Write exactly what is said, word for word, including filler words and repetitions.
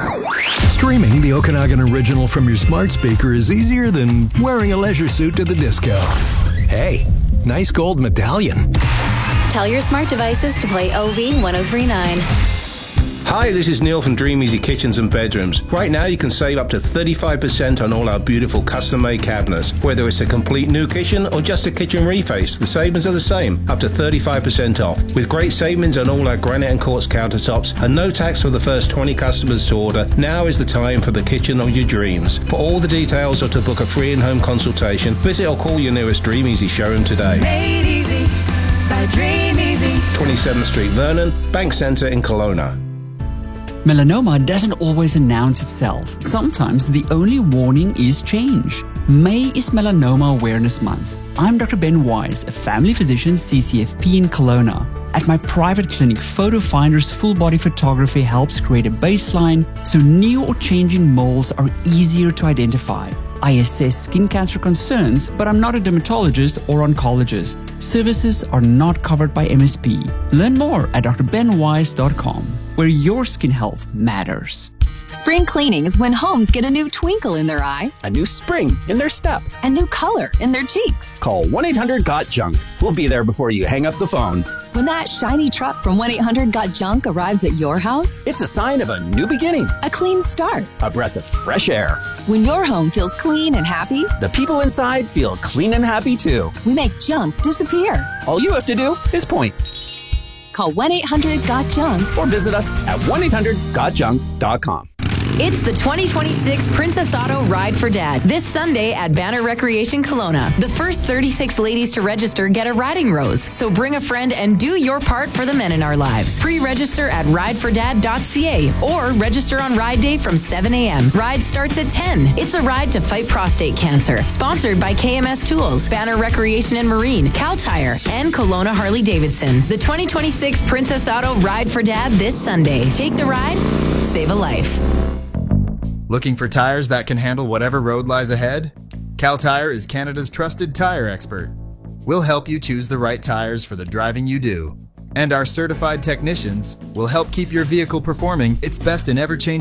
Streaming the Okanagan Original from your smart speaker is easier than wearing a leisure suit to the disco. Hey, nice gold medallion. Tell your smart devices to play O V one oh three point nine. Hi, this is Neil from Dream Easy Kitchens and Bedrooms. Right now you can save up to thirty-five percent on all our beautiful custom-made cabinets. Whether it's a complete new kitchen or just a kitchen reface, the savings are the same, up to thirty-five percent off. With great savings on all our granite and quartz countertops and no tax for the first twenty customers to order, now is the time for the kitchen of your dreams. For all the details or to book a free in-home consultation, visit or call your nearest Dream Easy showroom today. Made easy by Dream Easy. twenty-seventh Street, Vernon, Bank Centre in Kelowna. Melanoma doesn't always announce itself. Sometimes the only warning is change. May is Melanoma Awareness Month. I'm Doctor Ben Wise, a family physician, C C F P in Kelowna. At my private clinic, Photo Finder's full body photography helps create a baseline so new or changing moles are easier to identify. I assess skin cancer concerns, but I'm not a dermatologist or oncologist. Services are not covered by M S P. Learn more at d r ben wise dot com, where your skin health matters. Spring cleaning is when homes get a new twinkle in their eye, a new spring in their step, a new color in their cheeks. Call one eight hundred got junk. We'll be there before you hang up the phone. When that shiny truck from one eight hundred got junk arrives at your house, it's a sign of a new beginning, a clean start, a breath of fresh air. When your home feels clean and happy, the people inside feel clean and happy too. We make junk disappear. All you have to do is point. Call one eight hundred got junk or visit us at one eight hundred got junk dot com. It's the twenty twenty-six Princess Auto Ride for Dad this Sunday at Banner Recreation Kelowna. The first thirty-six ladies to register get a riding rose, so bring a friend and do your part for the men in our lives. Pre-register at ride for dad dot c a or register on Ride Day from seven a.m. Ride starts at ten. It's a ride to fight prostate cancer. Sponsored by K M S Tools, Banner Recreation and Marine, Cal Tire, and Kelowna Harley Davidson. The twenty twenty-six Princess Auto Ride for Dad this Sunday. Take the ride, save a life. Looking for tires that can handle whatever road lies ahead? Cal Tire is Canada's trusted tire expert. We'll help you choose the right tires for the driving you do. And our certified technicians will help keep your vehicle performing its best in ever-changing